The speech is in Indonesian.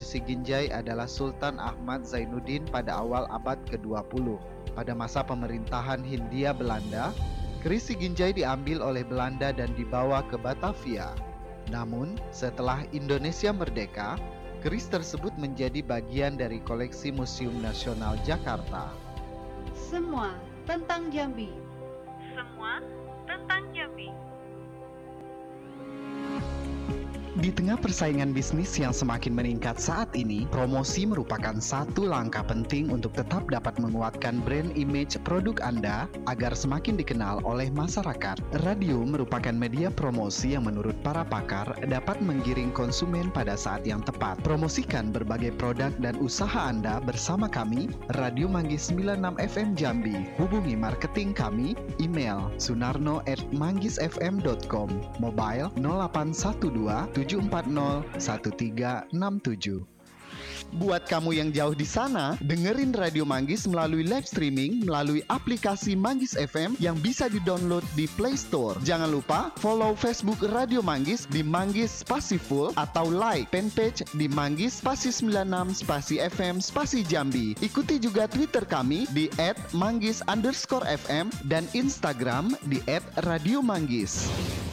Siginjai adalah Sultan Ahmad Zainuddin pada awal abad ke-20. Pada masa pemerintahan Hindia Belanda, keris Siginjai diambil oleh Belanda dan dibawa ke Batavia. Namun, setelah Indonesia merdeka, keris tersebut menjadi bagian dari koleksi Museum Nasional Jakarta. Semua tentang Jambi. Semua tentang Jambi. Di tengah persaingan bisnis yang semakin meningkat saat ini, promosi merupakan satu langkah penting untuk tetap dapat menguatkan brand image produk Anda agar semakin dikenal oleh masyarakat. Radio merupakan media promosi yang menurut para pakar dapat menggiring konsumen pada saat yang tepat. Promosikan berbagai produk dan usaha Anda bersama kami, Radio Manggis 96 FM Jambi. Hubungi marketing kami, email sunarno@manggisfm.com, mobile 0812 740 1367. Buat kamu yang jauh di sana, dengerin Radio Manggis melalui live streaming melalui aplikasi Manggis FM yang bisa di-download di Play Store. Jangan lupa follow Facebook Radio Manggis di Manggis Spasi Full atau like fanpage di Manggis Spasi 96 Spasi FM Spasi Jambi. Ikuti juga Twitter kami di @manggis_fm dan Instagram di @radiomanggis.